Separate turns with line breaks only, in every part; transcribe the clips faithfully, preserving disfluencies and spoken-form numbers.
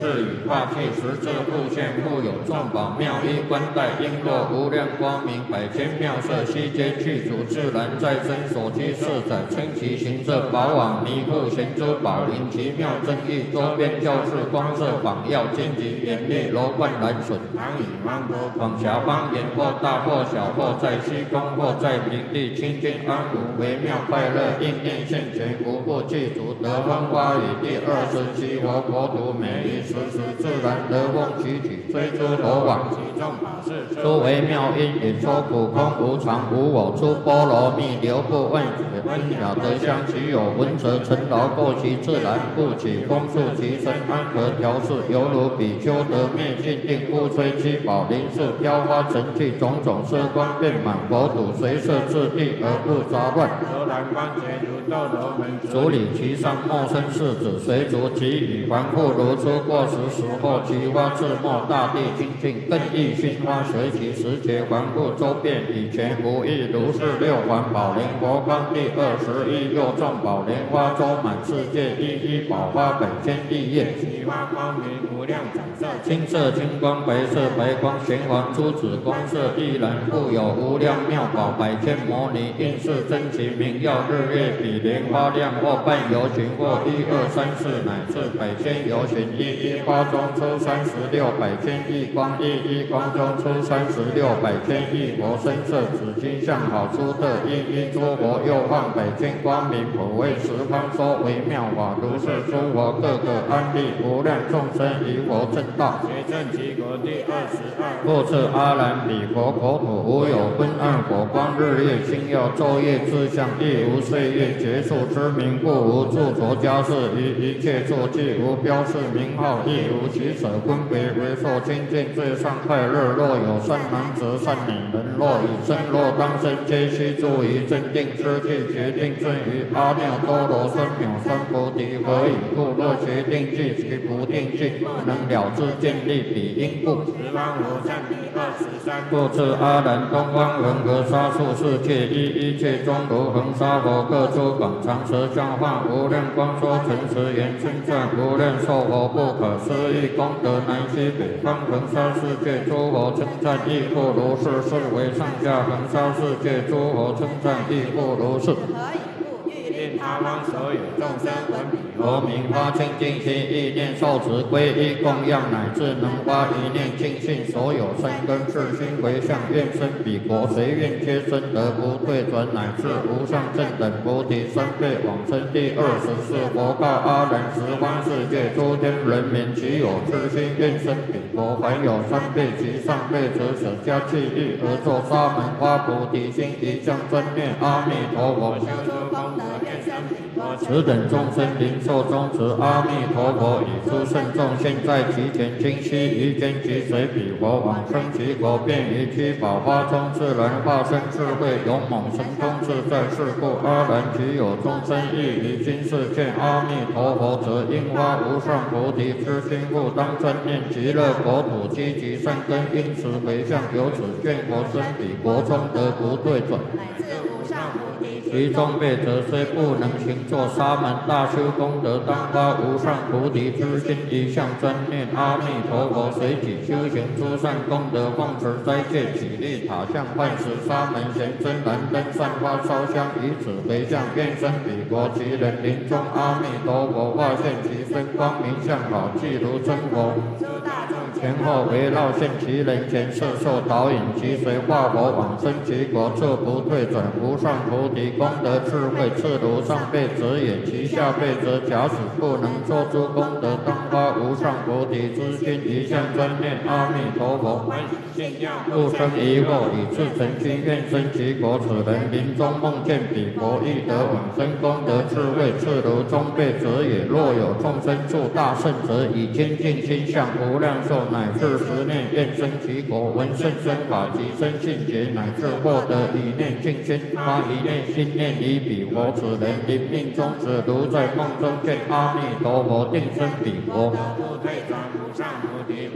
是以化气十字复现，复有众宝妙衣冠带，璎珞无量光明，百千妙色，悉皆具足，自然在身所居四载，称其形色宝网弥覆，贤珠宝林，奇妙正义，周边教室光色榜耀，荆棘严厉，楼观蓝笋，唐以芒果，广狭方言，或大或小，或在西宫，或在平地，清净安无，微妙快乐，应念现前，无不具足，得风花雨。第二十七佛国土美丽。时时自然得风起起，追诸罗网，其众法事，诸微妙音，演说苦空无常无我，出波罗蜜，流布问解，温雅得香，其有闻者成劳，过其自然，故起风速其身，安和调适，犹如比丘得灭尽定，故吹七宝林树，飘花成气，种种色光遍满国土，随色自地而不杂乱。罗兰光洁如斗罗门，主理其上，莫生世子，随逐其羽，环复如初过时时候，其花自没，大地清净，更益熏花，随其时节，环复周遍，以前无异，如是六环宝莲国光第二十一，又众宝莲花周满世界，一一宝花百千亿叶，其花光明无量彩色，青色青光，白色白光，玄黄珠子，光色亦然，复有无量妙宝，百千摩尼，应是真奇明耀，日月比莲花亮，或半游巡，或一二三四，乃至百千游巡，一一花中出三十六百千亿光，一一光中出三十六百千亿佛，身色紫金相好出特，一一诸佛又放百千光明，普为十方说微妙法，如是诸佛个个安立，无量众生以佛正道，随正其国第二十二。复次阿兰彼佛国土，无有昏暗火光，日月星耀，昼夜自相，亦无岁月结束之名，故无著着家事，于一切处既无标示名号，亦无其舍分别，为受清净最上快乐。若有善男子、善女人，若以身若当身，皆须住于正定之地，决定证于阿耨多罗三藐三菩提。何以故？若决定具其不定具，不能了知见立彼因故。十方无上第二十三。复次阿难，东方恒河沙数世界，一一切中如恒沙佛，各诸广长舌相化，无量光说诚实言，称赞无量寿佛不可思议功德，南西北方恒沙世界诸佛称赞亦复如是，是为上下恒沙世界诸佛称赞亦复如是。令他方所有众生闻彼佛名，发清净心，意念受持皈依供养，乃至能发一念净信，所有生根世心回向，愿生彼国，随愿皆生，得不退转，乃至无上正等菩提三辈往生。第二十四佛告阿难：十方世界诸天人民，其有痴心愿生彼国，凡有三辈及上辈者，舍家弃欲而作沙门花菩提心，一向专念阿弥陀佛，修诸功德。此等众生灵受中持阿弥陀佛，以诸圣众现在其前，今悉于间即随彼佛往生其国，便于七宝花中自然化身智慧勇猛神通自在。是故阿难，其有众生亦于今世见阿弥陀佛者，应发无上菩提之心，故当专念极乐国土，积极善根，因此回向，由此愿佛生彼国中，得不退转。其中辈者虽不能行作沙门大修功德，当发无上菩提之心，一向专念阿弥陀佛，随己修行诸善功德，奉持斋戒，起立塔像，唤使沙门贤真燃灯，散花烧香，以此回向，愿生彼国。其人临终，阿弥陀佛化现其身，光明相好，即如真佛。前后围绕现其人前，摄受导引，其随化佛往生其国，彻不退转。无上菩提功德智慧，次如上辈者也，其下辈者假使不能作诸功德，当发无上菩提之心，一向专念阿弥陀佛，不生疑惑，以至诚心愿生其国。此人临终梦见彼国，亦得往生功德智慧，次如中辈者也。若有众生住大圣者，以坚定心向无量寿，乃至十念愿生其国，闻圣身法及生信解，乃至获得一念净心，发一念心念以彼佛。此人临命终时，如在梦中见阿弥陀佛，定生彼国。不退转无上菩提。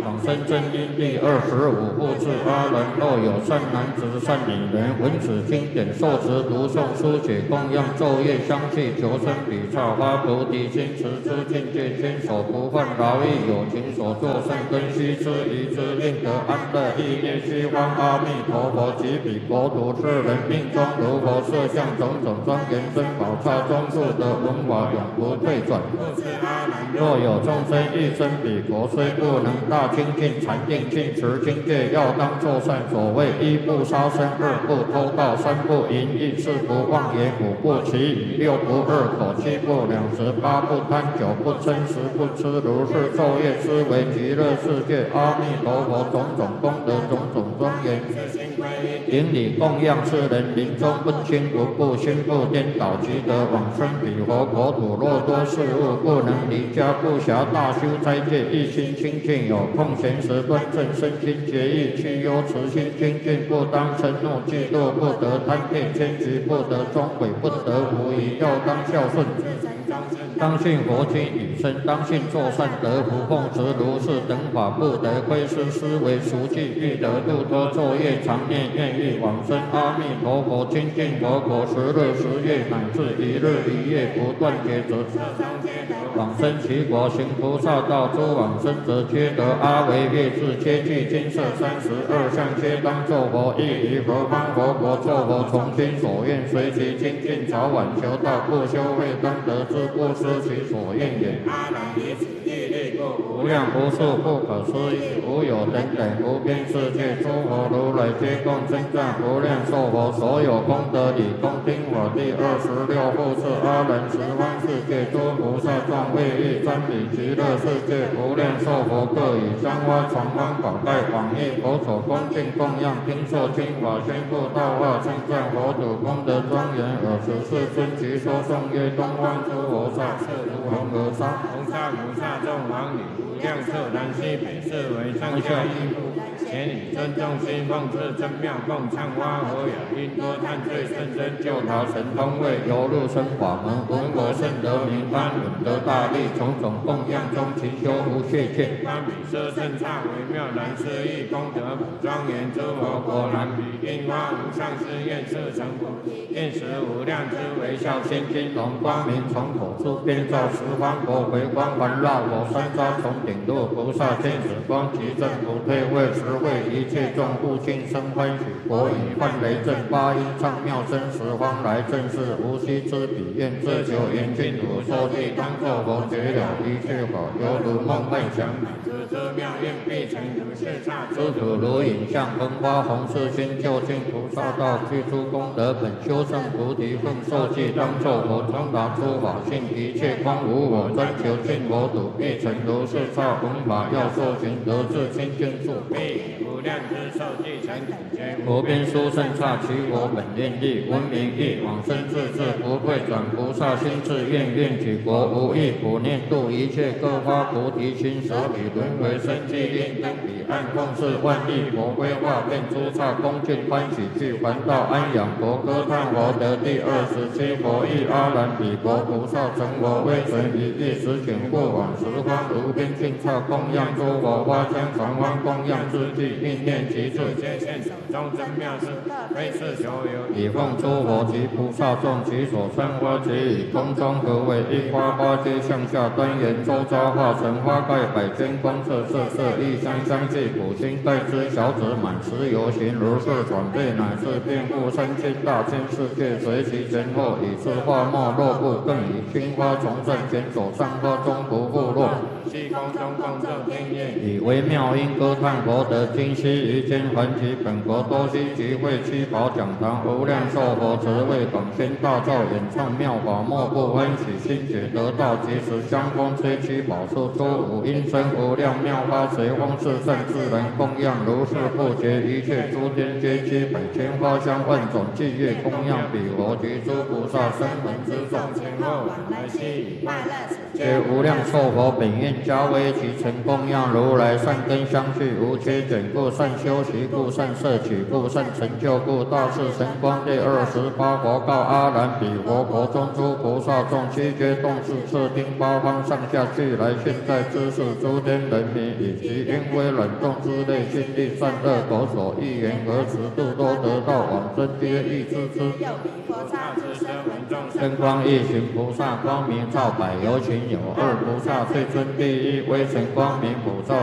往生真因第二十五复次阿难，若有善男子善女人闻此经典，受持读诵书写供养昼夜相继，求生彼刹发菩提心，持诸境界坚守不犯劳役，有情所作善根须知，一之令得安乐意念虚幻阿弥陀佛，及彼国土世人命中如佛设相种种庄严珍宝刹中入得文法永不退转。若有众生欲生彼国，虽不能大精进禅定尽持经戒，要当作善。所谓一不杀生，二不偷盗，三不淫逸，四不妄言，五不绮语，六不二口，七不两舌，八不贪酒，不嗔十不痴。如是昼夜思维极乐世界阿弥陀佛种种功德，种种庄严。顶礼供养世人，临终不轻不怖，心不颠倒，即得往生彼佛国土。若多事物不能离家，不暇大修斋戒，一心清净，有空闲时端正身心节义，去忧慈心精进，不当嗔怒嫉妒，不得贪恋奸局，不得终悔，不得无疑，要当孝顺。当信佛经语声，当信作善得福，奉持如是等法，不得窥视思维熟记，欲得度脱昼夜常念愿欲往生阿弥陀佛清净佛国，十日十夜乃至一日一夜不断劫则往生其国，行菩萨道，诸往生者皆得阿惟越致，皆具金色三十二相，皆当作佛，亦于何方佛国作佛，从心所愿随其精进，早晚求道，不修慧当得之，不失其所愿也。阿难以此地力故，无量无数不可思议，无有等等无边世界，诸佛如来皆共称赞无量寿佛，所有功德理恭听我第二十六复次阿难，十方世界诸菩萨众为欲瞻礼极乐世界无量寿佛，各以香花传方宝盖广益佛所恭敬供养，听受经法宣布道化，称赞佛祖功德庄严。尔时世尊即说颂曰：东方诸佛刹，是如恒河沙，红沙菩萨众王女，无量彻南西北，是为上下一部。前以尊重心奉至真妙共唱花和雅音多叹罪甚深，救逃神通位，游入生法门，闻我甚得名般，闻得大利，种种供养中勤修无懈欠。般比舍甚刹微妙难思议，功德普庄严，诸佛果然比樱花无上誓愿，是成佛，愿识无量之微笑千金龙，光明从口出，遍照十方国，回光环绕我三匝，从顶入菩萨见此光，即正不退位，实会一切众护尽生欢喜。国语梵雷震，八音唱妙声，十方来正是无息之彼，愿自求严净土，受地当作佛，觉了一切法，犹如梦幻想。之妙愿必成如是刹，诸土如影像，风花红世心，究竟菩萨道，具诸功德本，修正菩提分，受记当作佛，通达诸法性，一切光无我，专求尽佛土，必成如是刹。弘法要受行，得至清净处，必无量之受记成苦皆无边殊胜刹，其我本愿力，闻名义，往生自治，不退转菩萨心志，愿愿举国无异，普念度一切各发菩提心，舍彼轮回生机应灯彼岸，奉事万亿佛规划，遍诸刹恭敬欢喜，具还道安养佛，歌叹佛得第二十七佛意，阿难彼国菩萨成佛，威神一意，十请过往十方如边境刹，供养诸佛花香传方供养之际，应念其罪，皆现手中真妙事，非是求有，以奉诸佛及菩萨众，其所生花皆以空中合为一花，花皆向下端严，周遭化成花盖，百千光色，色色异香，香气普心，待之小子满持游行，如是转变，乃至遍覆三千大千世界，随其前后，以次化末落不，更以青花重胜，前所上花中不复落。西空中共振天乐，以微妙音歌叹佛得今昔于间还其本国多悉集会七宝讲堂，无量寿佛慈为广宣大造，演唱妙法，莫不欢喜心解得道，即时香风吹七宝树，周五音声无量妙花，随风四散，自然供养，如是不绝，一切诸天皆悉百千花香万种，伎乐供养彼佛及诸菩萨声闻之众，前后往来悉以快乐，皆无量寿佛本愿加为其成供养如来善根相续，无缺卷故，善修习故，善摄取故，善成就故。大士神光第二十八佛告阿难：彼佛国中诸菩萨众，悉皆动是次第八方上下俱来，现在知识诸天人民，以及因为冷冻之类，心地善恶，口所欲言和持度，都得到往生皆欲知之。真光一行菩萨，光明照百有情有。二菩萨最尊第一，微尘光明普照